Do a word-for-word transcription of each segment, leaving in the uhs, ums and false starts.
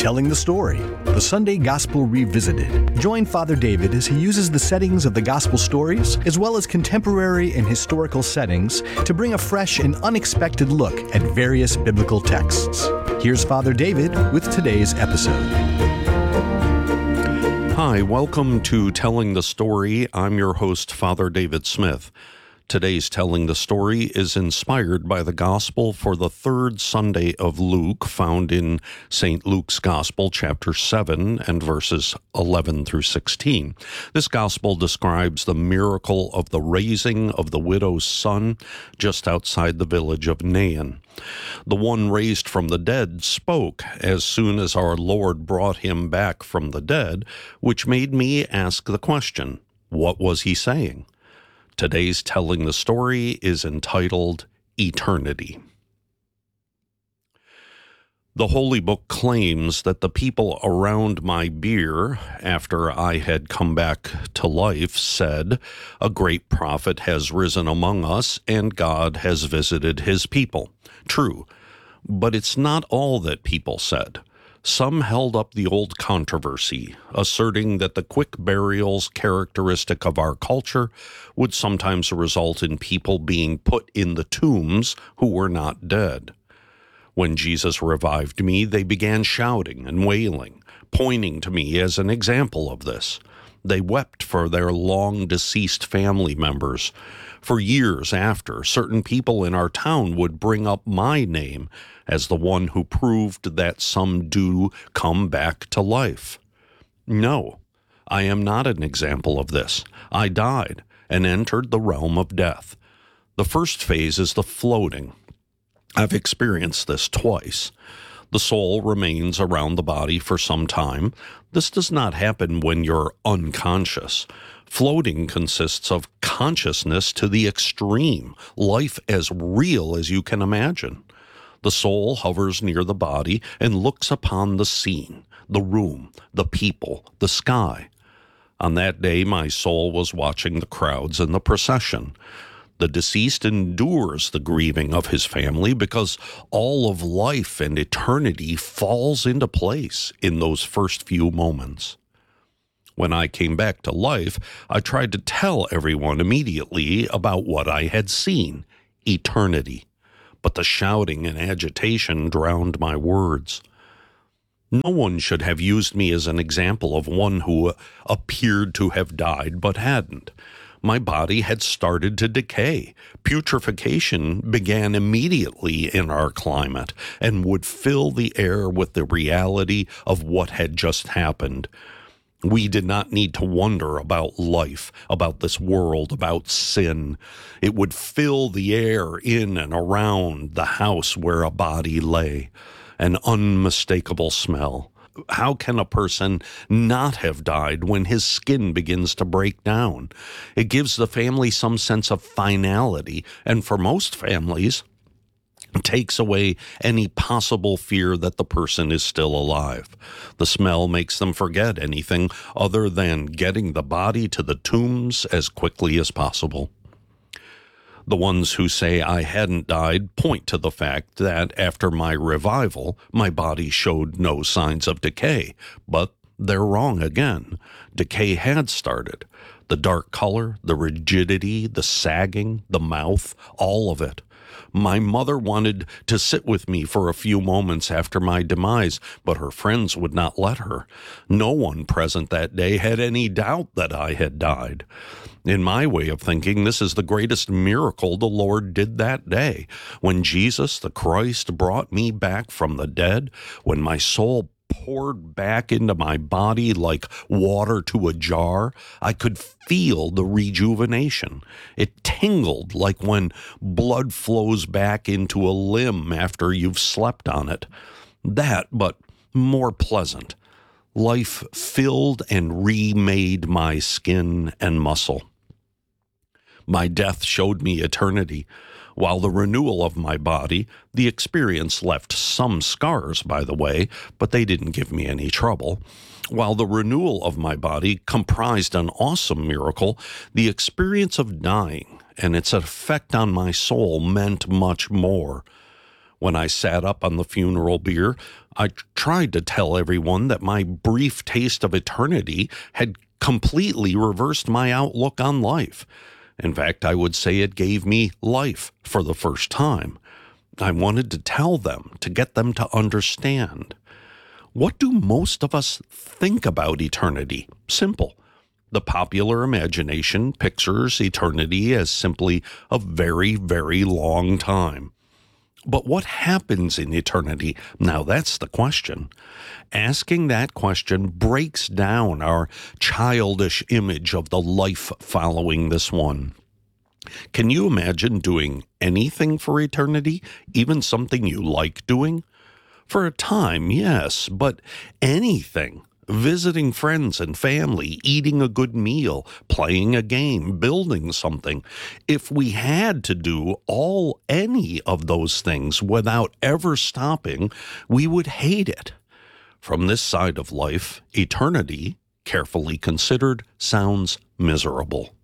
Telling the Story, the Sunday Gospel Revisited. Join Father David as he uses the settings of the Gospel stories, as well as contemporary and historical settings, to bring a fresh and unexpected look at various biblical texts. Here's Father David with today's episode. Hi, welcome to Telling the Story. I'm your host, Father David Smith. Today's Telling the Story is inspired by the Gospel for the third Sunday of Luke, found in Saint Luke's Gospel, chapter seven, and verses eleven through sixteen. This Gospel describes the miracle of the raising of the widow's son just outside the village of Nain. The one raised from the dead spoke as soon as our Lord brought him back from the dead, which made me ask the question, what was he saying? Today's Telling the Story is entitled Eternity. The Holy Book claims that the people around my bier, after I had come back to life, said, "A great prophet has risen among us, and God has visited his people." True, but it's not all that people said. Some held up the old controversy, asserting that the quick burials characteristic of our culture would sometimes result in people being put in the tombs who were not dead. When Jesus revived me, they began shouting and wailing, pointing to me as an example of this. They wept for their long-deceased family members. For years after, certain people in our town would bring up my name as the one who proved that some do come back to life. No, I am not an example of this. I died and entered the realm of death. The first phase is the floating. I've experienced this twice. The soul remains around the body for some time. This does not happen when you're unconscious. Floating consists of consciousness to the extreme, life as real as you can imagine. The soul hovers near the body and looks upon the scene, the room, the people, the sky. On that day, my soul was watching the crowds and the procession. The deceased endures the grieving of his family because all of life and eternity falls into place in those first few moments. When I came back to life, I tried to tell everyone immediately about what I had seen, eternity. But the shouting and agitation drowned my words. No one should have used me as an example of one who appeared to have died but hadn't. My body had started to decay. Putrefaction began immediately in our climate and would fill the air with the reality of what had just happened. We did not need to wonder about life, about this world, about sin. It would fill the air in and around the house where a body lay, an unmistakable smell. How can a person not have died when his skin begins to break down? It gives the family some sense of finality, and for most families, takes away any possible fear that the person is still alive. The smell makes them forget anything other than getting the body to the tombs as quickly as possible. The ones who say I hadn't died point to the fact that after my revival, my body showed no signs of decay, but they're wrong again. Decay had started. The dark color, the rigidity, the sagging, the mouth, all of it. My mother wanted to sit with me for a few moments after my demise, but her friends would not let her. No one present that day had any doubt that I had died. In my way of thinking, this is the greatest miracle the Lord did that day. When Jesus, the Christ, brought me back from the dead, when my soul poured back into my body like water to a jar, I could feel the rejuvenation. It tingled like when blood flows back into a limb after you've slept on it. That, but more pleasant. Life filled and remade my skin and muscle. My death showed me eternity. While the renewal of my body, the experience left some scars, by the way, but they didn't give me any trouble. While the renewal of my body comprised an awesome miracle, the experience of dying and its effect on my soul meant much more. When I sat up on the funeral bier, I tried to tell everyone that my brief taste of eternity had completely reversed my outlook on life. In fact, I would say it gave me life for the first time. I wanted to tell them, to get them to understand. What do most of us think about eternity? Simple. The popular imagination pictures eternity as simply a very, very long time. But what happens in eternity? Now that's the question. Asking that question breaks down our childish image of the life following this one. Can you imagine doing anything for eternity, even something you like doing? For a time, yes, but anything. Visiting friends and family, eating a good meal, playing a game, building something. If we had to do all any of those things without ever stopping, we would hate it. From this side of life, eternity, carefully considered, sounds miserable.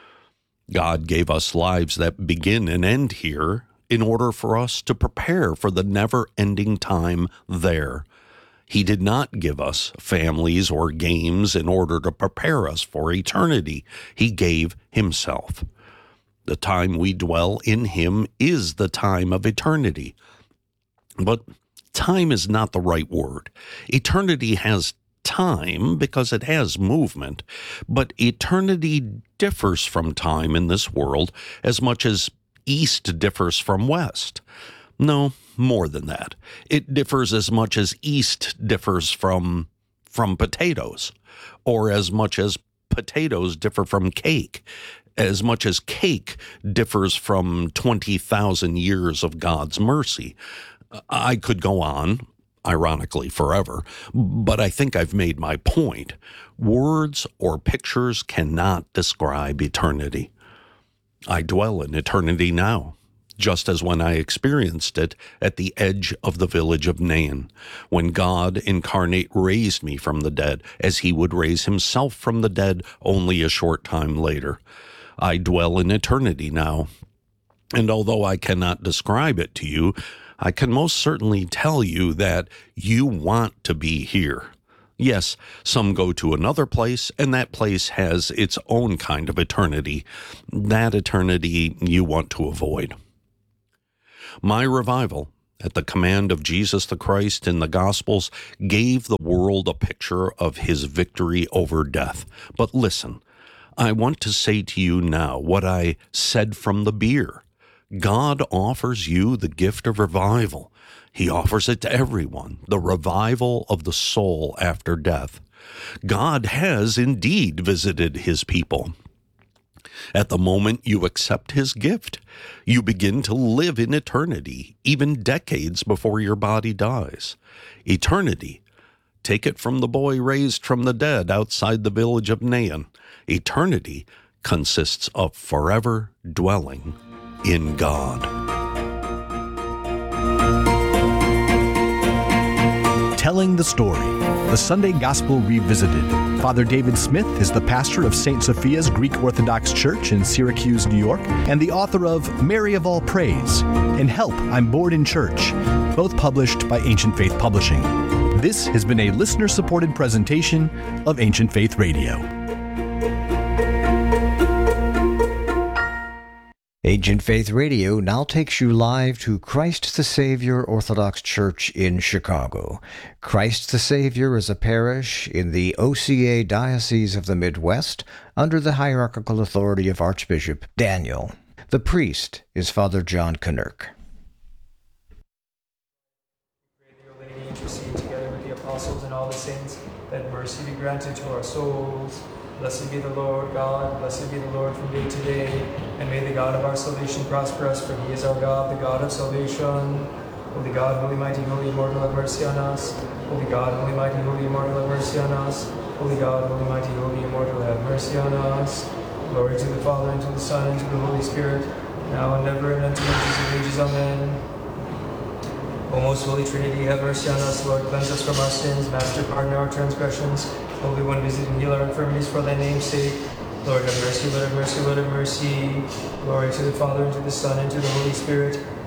God gave us lives that begin and end here in order for us to prepare for the never-ending time there. He did not give us families or games in order to prepare us for eternity. He gave himself. The time we dwell in him is the time of eternity. But time is not the right word. Eternity has time because it has movement, but eternity differs from time in this world as much as east differs from west. No, more than that. It differs as much as east differs from from potatoes, or as much as potatoes differ from cake, as much as cake differs from twenty thousand years of God's mercy. I could go on, ironically, forever, but I think I've made my point. Words or pictures cannot describe eternity. I dwell in eternity now, just as when I experienced it at the edge of the village of Nain, when God incarnate raised me from the dead, as he would raise himself from the dead only a short time later. I dwell in eternity now, and although I cannot describe it to you, I can most certainly tell you that you want to be here. Yes, some go to another place, and that place has its own kind of eternity. That eternity you want to avoid. My revival, at the command of Jesus the Christ in the Gospels, gave the world a picture of his victory over death. But listen, I want to say to you now what I said from the bier. God offers you the gift of revival. He offers it to everyone, the revival of the soul after death. God has indeed visited his people. At the moment you accept his gift, you begin to live in eternity, even decades before your body dies. Eternity, take it from the boy raised from the dead outside the village of Nain. Eternity consists of forever dwelling in God. Telling the Story, the Sunday Gospel Revisited. Father David Smith is the pastor of Saint Sophia's Greek Orthodox Church in Syracuse, New York, and the author of Mary of All Praise and Help, I'm Bored in Church, both published by Ancient Faith Publishing. This has been a listener-supported presentation of Ancient Faith Radio. Ancient Faith Radio now takes you live to Christ the Savior Orthodox Church in Chicago. Christ the Savior is a parish in the O C A Diocese of the Midwest under the hierarchical authority of Archbishop Daniel. The priest is Father John Knirk. Pray that your Lady intercede together with the apostles and all the saints, that mercy be granted to our souls. Blessed be the Lord God, blessed be the Lord from day to day, and may the God of our salvation prosper us, for he is our God, the God of salvation. Holy God, holy mighty, holy immortal, have mercy on us. Holy God, holy mighty, holy immortal, have mercy on us. Holy God, holy mighty, holy immortal, have mercy on us. Glory to the Father, and to the Son, and to the Holy Spirit, now and ever, and unto the ages of ages. Amen. O most holy Trinity, have mercy on us. Lord, cleanse us from our sins. Master, pardon our transgressions. Holy One, visit and heal our infirmities for thy name's sake. Lord, have mercy, Lord, have mercy, Lord, have mercy. Glory to the Father, and to the Son, and to the Holy Spirit,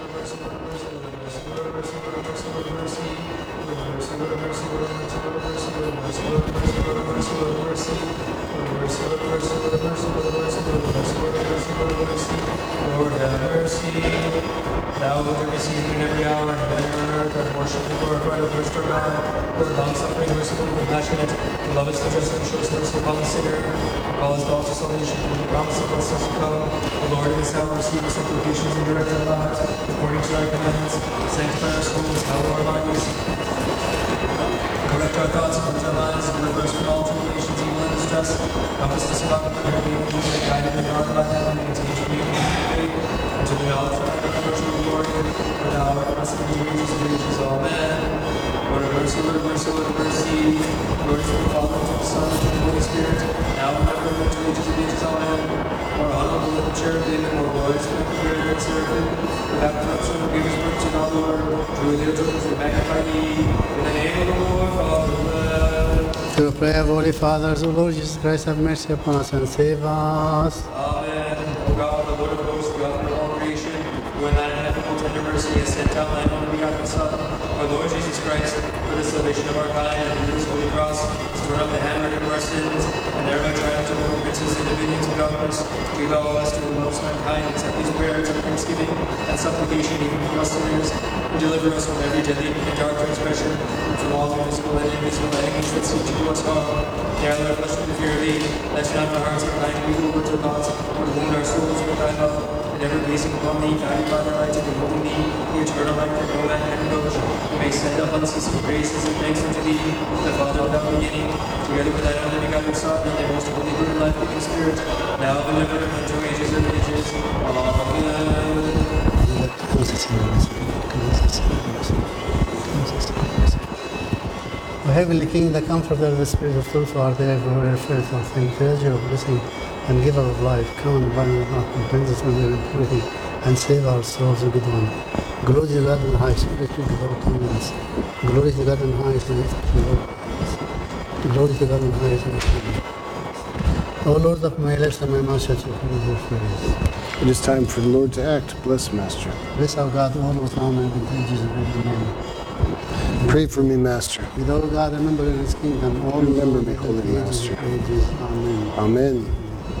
Lord have mercy. Thou who received in every hour and heaven and earth, and worship and glorify the Christ our God, who is long-suffering, merciful, and compassionate, who loveth the just and shows mercy upon the sinner, who calls all to salvation, through the promise of blessings to come. The Lord in this hour receive the supplications and direct our lives, according to thy commandments. Sanctify our souls, hallow our bodies. Correct our thoughts and purge our minds, and deliver us from all tribulations, evil, and distress. Compass us about with our beings, and guided and guarded by them, and maintain to be in faith, and to the knowledge of thy virtue and glory, for now and us in the ages of ages. Amen. Lord have mercy, Lord have mercy, Lord have mercy. Lord is the Father, and the Son, and the Holy Spirit, now and ever, and to ages of ages. Amen. More honorable than the chair of David, more glorious than the greater than seraphim, who have corruption and gave his birth to our Lord. Truly, their children, we magnify thee. In the name of the Lord, Father, Amen. Through the prayer of Holy Fathers, O Lord Jesus Christ, have mercy upon us and save us. Amen. O God, the Lord of hosts, the author of all creation, who in thine ineffable tender mercy has sent down thine only begotten Son, our Lord Jesus Christ, for the salvation of our kind, and through his holy cross, has torn up the handwriting of our sins, and thereby triumphed over principalities resist the dominions of darkness. We bow us to the most mankind, accept these prayers of thanksgiving and supplication even from us sinners, and deliver us from every deadly and dark transgression, and from all the visible and invisible enemies that seek to do us harm. Narrow our flesh with the fear of thee, let not our hearts incline to evil words or thoughts, but wound our souls with thy love, and ever gazing upon thee, guided by thy light, and beholding thee, the eternal light that no man can approach. We may send up unceasing praises and thanks unto thee, the Father without beginning, together with thy only begotten Son, and the most holy Word and life-giving Spirit, now delivered unto ages and ages. Amen. O Heavenly King, the Comforter of the Spirit of truth, are there for our faith of encourager of blessing and giver of life. Come and bind us and cleanse us from your impurity and save our souls, O good one. Glory to God in the highest, Spirit without kingdoms. Glory to God in the highest, Spirit without kingdoms. Glory to God in the highest, Spirit. O Lord of my lips and my mouth shall proclaim your praise. It is time for the Lord to act. Bless, Master. Bless our God, all with honor and ages of every name. Pray for me, Master. With all God, remember in his kingdom, all Remember me, the Holy ages Master. of ages. Amen. Amen.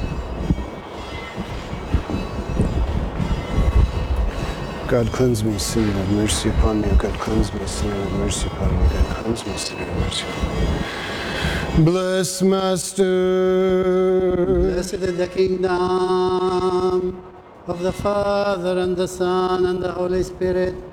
God cleanse me, sinner, have mercy upon me. O God, cleanse me, sinner, have mercy upon me. O God, cleanse me, sinner, have mercy upon me. Bless, Master. Blessed is the kingdom of the Father and the Son and the Holy Spirit,